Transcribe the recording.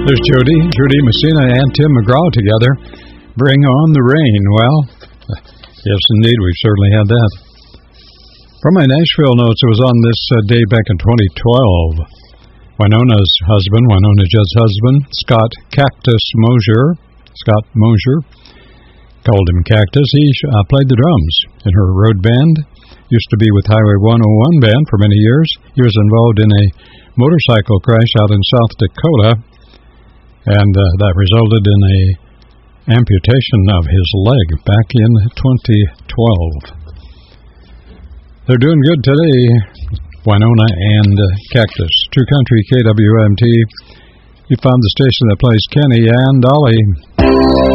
There's Judy Messina, and Tim McGraw together. Bring on the rain. Well, yes, indeed, we've certainly had that. From my Nashville notes, it was on this day back in 2012. Winona's Judd's husband, Scott Mosier, called him Cactus. He played the drums in her road band. Used to be with Highway 101 band for many years. He was involved in a motorcycle crash out in South Dakota, and that resulted in a amputation of his leg back in 2012. They're doing good today, Winona and Cactus. True Country KWMT. You found the station that plays Kenny and Dolly.